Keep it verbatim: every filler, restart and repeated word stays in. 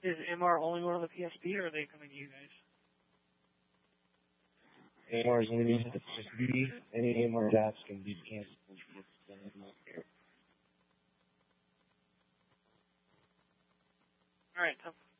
Is M R only one on the P S P, or are they coming to you guys? A M R is only on the P S P. Any A M R apps can be canceled. All right, tough.